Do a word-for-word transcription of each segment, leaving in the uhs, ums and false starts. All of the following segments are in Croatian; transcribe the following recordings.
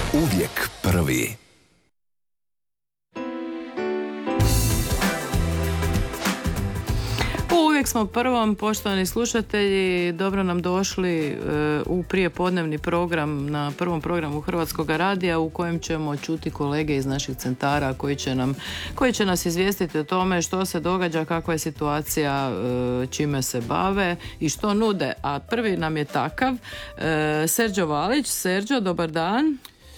Uvijek prvi. Uvijek smo prvom, poštovani slušatelji, dobro nam došli e, u prijepodnevni program na prvom programu Hrvatskog radija u kojem ćemo čuti kolege iz naših centara koji će, nam, koji će nas izvijestiti o tome što se događa, kakva je situacija, e, čime se bave i što nude. A prvi nam je takav, e, Serđo Valić. Serđo, dobar dan.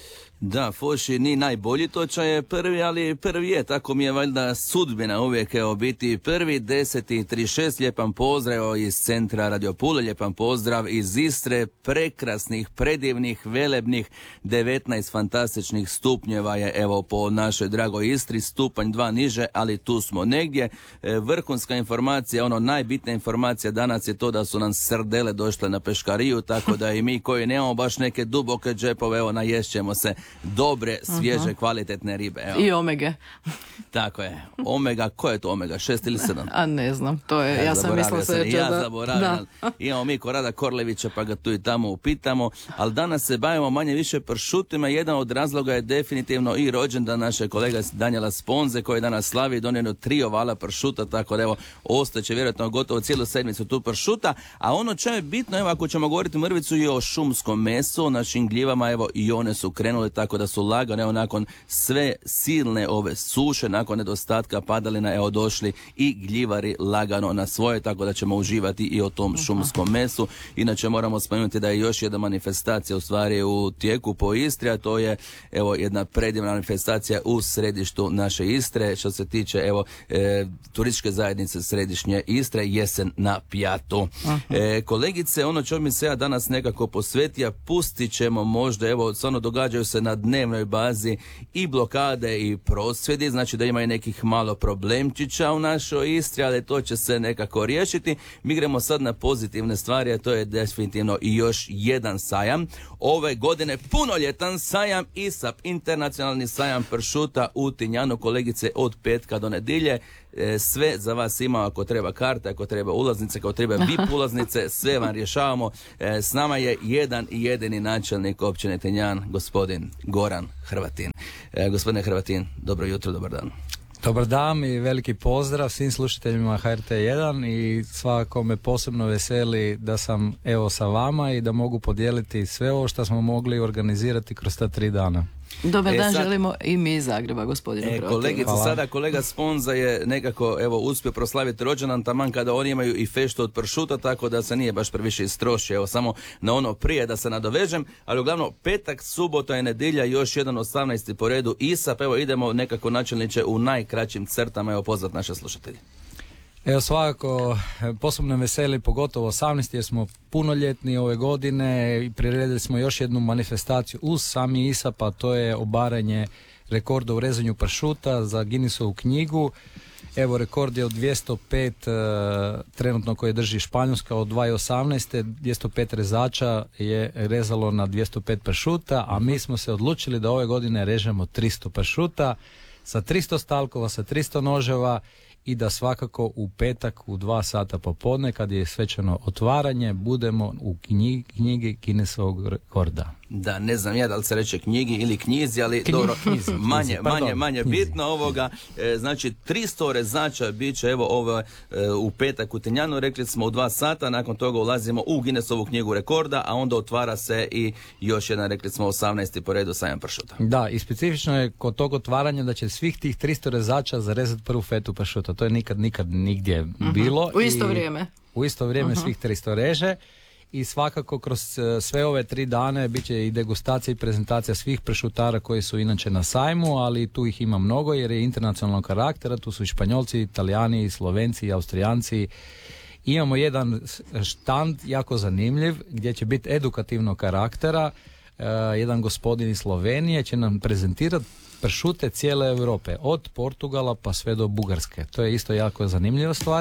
Da, Foši ni najbolji točaj je prvi, ali prvi je, tako mi je valjda sudbina uvijek, evo, biti prvi, deset i trideset šest, lijepan pozdrav iz centra Radio Pule, lijepan pozdrav iz Istre, prekrasnih, predivnih, velebnih, devetnaest fantastičnih stupnjeva je, evo, po našoj dragoj Istri, stupanj dva niže, ali tu smo negdje. E, vrhunska informacija, ono, najbitnija informacija danas je to da su nam srdele došle na peškariju, tako da i mi koji nemamo baš neke duboke džepove, evo, naješćemo se dobre, svježe, uh-huh. kvalitetne ribe. Evo. I omege. Tako je. Omega, ko je to omega? Šest ili sedam? A ne znam, to je, ja, ja sam mislila se Ja da... zaboravljam. Imamo mi Korada Korlevića pa ga tu i tamo upitamo, ali danas se bavimo manje više pršutima. Jedan od razloga je definitivno i rođendan naše kolega Danijela Sponze koji danas slavi, donijeno tri ovala pršuta, tako da evo, ostaće vjerojatno gotovo cijelu sedmicu tu pršuta. A ono čo je bitno, evo, ako ćemo govoriti mrvicu i o šumskom mesu, našim gljivama, evo, i one su krenule tako da su lagane, evo, nakon sve silne ove suše, nakon nedostatka padalina, evo, došli i gljivari lagano na svoje, tako da ćemo uživati i o tom šumskom mesu. Inače moramo spomenuti da je još jedna manifestacija u stvari u tijeku po Istri, a to je, evo, jedna predivna manifestacija u središtu naše Istre, što se tiče, evo, e, turističke zajednice središnje Istre, jesen na Pjatu. E, kolegice, ono čo mi se ja danas nekako posvetija, pustit ćemo možda, evo, stvarno događaju se na dnevnoj bazi i blokade i prosvjedi, znači da ima i nekih malo problemčića u našoj Istri, ali to će se nekako riješiti. Mi gremo sad na pozitivne stvari, a to je definitivno i još jedan sajam. Ove godine punoljetan sajam I S A P, internacionalni sajam pršuta u Tinjanu, kolegice, od petka do nedjelje. E, sve za vas ima, ako treba karte, ako treba ulaznice, ako treba V I P ulaznice, sve vam rješavamo. E, s nama je jedan i jedini načelnik općine Tinjan, gospodin Goran Hrvatin. E, gospodine Hrvatin, dobro jutro, dobar dan. Dobar dan i veliki pozdrav svim slušateljima H R T jedan i svako me posebno veseli da sam, evo, sa vama i da mogu podijeliti sve ovo što smo mogli organizirati kroz ta tri dana. Dobar e, dan, sad, želimo i mi iz Zagreba, gospodinu e, Hrvatinu. Kolegice, Hvala. sada kolega Sponza je nekako, evo, uspio proslaviti rođendan taman kada oni imaju i feštu od pršuta, tako da se nije baš previše istrošio. Evo, samo na ono prije da se nadovežem, ali uglavnom petak, subota i nedjelja, još jedan osamnaesti po redu I S A P. Evo, idemo nekako, načelniče, u najkraćim crtama, evo, pozvat naše slušatelje. Evo, svakako posebno veseli pogotovo osamnaesti jer smo punoljetni ove godine i priredili smo još jednu manifestaciju uz sami I S A P, a to je obaranje rekorda u rezanju pršuta za Guinnessovu knjigu. Evo, rekord je od dvjesto pet uh, trenutno koje drži Španjolska od dvije tisuće osamnaeste. dvjesto pet rezača je rezalo na dvjesto pet pršuta, a mi smo se odlučili da ove godine režemo tristo pršuta sa tristo stalkova, sa tristo noževa i da svakako u petak u dva sata popodne kad je svečano otvaranje budemo u knjigi, knjigi Guinnessovog rekorda. Da, ne znam ja da li se reče knjigi ili knjizi, ali Knji, dobro, knjizi, manje, knjizi, manje, pardon, manje knjizi. bitno ovoga. E, znači, tristo rezača bit će, evo, ovo, e, u petak u Tinjanu, rekli smo u dva sata, nakon toga ulazimo u Guinnessovu knjigu rekorda, a onda otvara se i još jedan, rekli smo, osamnaesti po redu sajam pršuta. Da, i specifično je kod tog otvaranja da će svih tih tristo rezača zarezati prvu fetu pršuta. To je nikad, nikad nigdje uh-huh. bilo. U isto i vrijeme. U isto vrijeme uh-huh. svih tristo reže. I svakako kroz sve ove tri dane bit će i degustacija i prezentacija svih pršutara koji su inače na sajmu, ali tu ih ima mnogo jer je internacionalnog karaktera, tu su i Španjolci, Italijani, Slovenci i Austrijanci. Imamo jedan štand jako zanimljiv gdje će biti edukativnog karaktera, uh, jedan gospodin iz Slovenije će nam prezentirati pršute cijele Europe, od Portugala pa sve do Bugarske. To je isto jako zanimljiva stvar.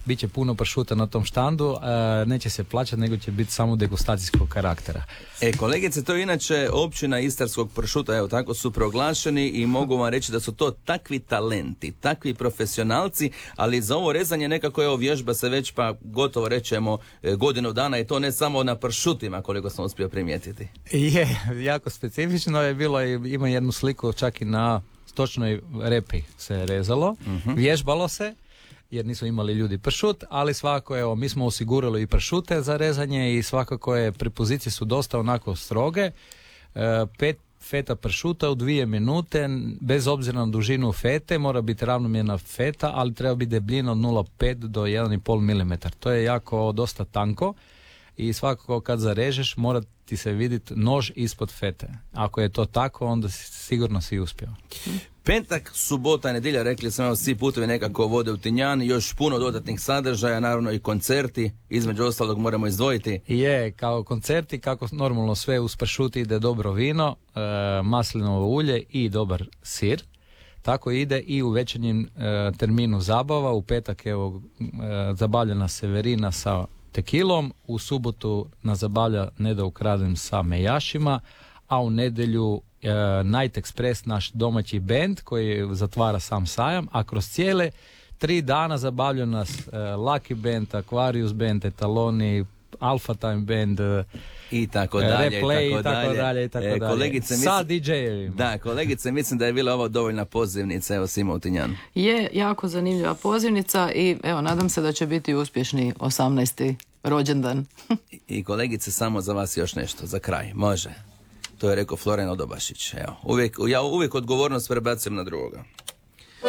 bit će puno pršuta na tom štandu, e, neće se plaćati, nego će biti samo degustacijskog karaktera. E, kolegice, to je inače općina istarskog pršuta, evo tako su proglašeni i mogu vam reći da su to takvi talenti, takvi profesionalci, ali za ovo rezanje nekako evo vježba se već pa gotovo rećemo godinu dana i to ne samo na pršutima koliko sam uspio primijetiti. Je, jako specifično je bilo, ima jednu sliku čak i na stočnoj repi se rezalo, uh-huh. vježbalo se, jer nisu imali ljudi pršut, ali svakako, evo, mi smo osigurali i pršute za rezanje i svakako je, prepozicije su dosta onako stroge, e, pet feta pršuta u dvije minute, bez obzira na dužinu fete, mora biti ravnomjerna feta, ali treba biti debljina od nula zarez pet do jedan zarez pet milimetra. To je jako dosta tanko i svakako kad zarežeš mora ti se vidjeti nož ispod fete. Ako je to tako, onda sigurno si uspio. Petak, subota, nedjelja, rekli smo, svi putovi nekako vode u Tinjan, još puno dodatnih sadržaja, naravno i koncerti, između ostalog moramo izdvojiti. Je, kao koncerti, kako normalno sve uz pršut ide dobro vino, e, maslinovo ulje i dobar sir. Tako ide i u večernjem e, terminu zabava. U petak evo e, zabavljena Severina sa tekilom, u subotu nas zabavlja Ne da ukradem sa mejašima, a u nedjelju e, Night Express, naš domaći bend koji zatvara sam sajam, a kroz cijele tri dana zabavlja nas e, Lucky Band, Aquarius Band, Etaloni, Alpha Time Band, i tako dalje, Replay, i tako dalje. I tako e, dalje. Kolegice, mislim, sa di džejevima. Da, kolegice, mislim da je bila ovo dovoljna pozivnica, evo svima u Tinjanu. Je jako zanimljiva pozivnica i evo, nadam se da će biti uspješni osamnaesti rođendan. I kolegice, samo za vas još nešto, za kraj, može. To je rekao Floren Odobašić. Evo, uvijek, ja uvijek odgovornost prebacujem na drugoga.